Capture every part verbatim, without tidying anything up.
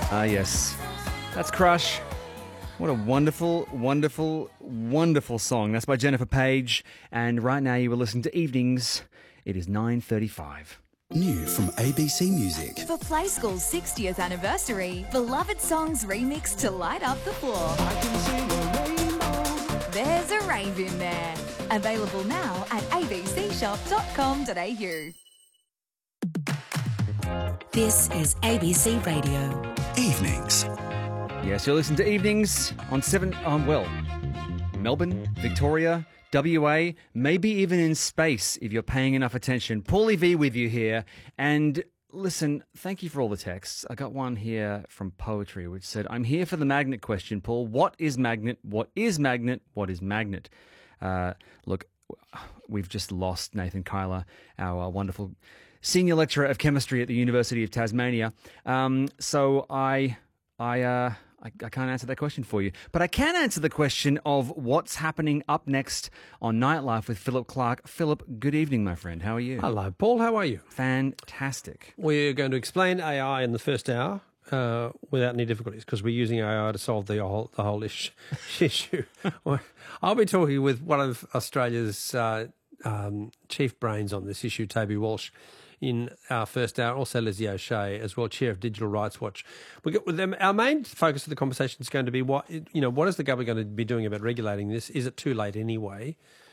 Ah, yes. That's Crush. What a wonderful, wonderful, wonderful song. That's by Jennifer Page. And right now you will listen to Evenings. It is nine thirty-five. New from A B C Music. For Play School's sixtieth anniversary, beloved songs remixed to light up the floor. I can sing a rainbow. There's a rave in there. Available now at a b c shop dot com dot a u. This is A B C Radio. Evenings. Yes, you're listening to Evenings on seven, um, well, Melbourne, Victoria, W A, maybe even in space if you're paying enough attention. Paulie V with you here. And listen, thank you for all the texts. I got one here from Poetry which said, I'm here for the magnet question, Paul. What is magnet? What is magnet? What is magnet? Uh, look, we've just lost Nathan Kyler, our wonderful senior lecturer of chemistry at the University of Tasmania. Um, so I, I, uh, I, I can't answer that question for you. But I can answer the question of what's happening up next on Nightlife with Philip Clark. Philip, good evening, my friend. How are you? Hello, Paul. How are you? Fantastic. We're going to explain A I in the first hour uh, without any difficulties because we're using A I to solve the whole the whole ish, issue. I'll be talking with one of Australia's uh, um, chief brains on this issue, Toby Walsh, in our first hour, also Leslie O'Shea as well, Chair of Digital Rights Watch. We get with them. Our main focus of the conversation is going to be what you know. What is the government going to be doing about regulating this? Is it too late anyway?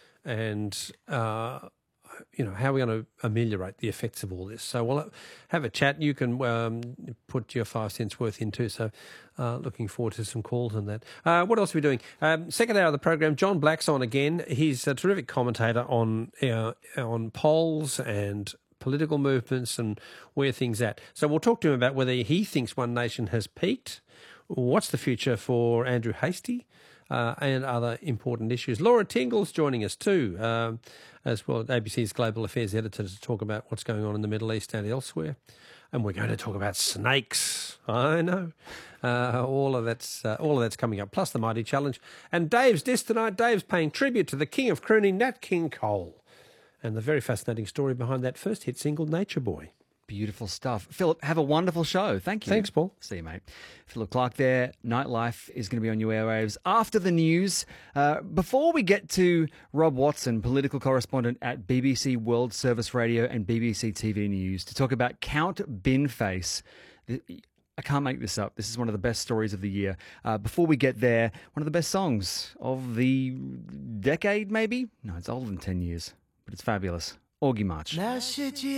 And uh, you know, how are we going to ameliorate the effects of all this? So we'll have a chat. You can um, put your five cents worth in too. So uh, looking forward to some calls on that. Uh, what else are we doing? Um, second hour of the program, John Black's on again. He's a terrific commentator on uh, on polls and political movements and where things at. So we'll talk to him about whether he thinks One Nation has peaked, what's the future for Andrew Hastie, uh, and other important issues. Laura Tingle's joining us too, um, as well, A B C's Global Affairs editor, to talk about what's going on in the Middle East and elsewhere. And we're going to talk about snakes. I know. Uh, all of that's uh, all of that's coming up, plus the Mighty Challenge. And Dave's Disc tonight. Dave's paying tribute to the king of crooning, Nat King Cole, and the very fascinating story behind that first hit single, Nature Boy. Beautiful stuff. Philip, have a wonderful show. Thank you. Thanks, Paul. See you, mate. Philip Clark there. Nightlife is going to be on your airwaves after the news. Uh, before we get to Rob Watson, political correspondent at B B C World Service Radio and B B C T V News, to talk about Count Binface. I can't make this up. This is one of the best stories of the year. Uh, before we get there, one of the best songs of the decade, maybe? No, it's older than ten years. But it's fabulous. Augie March.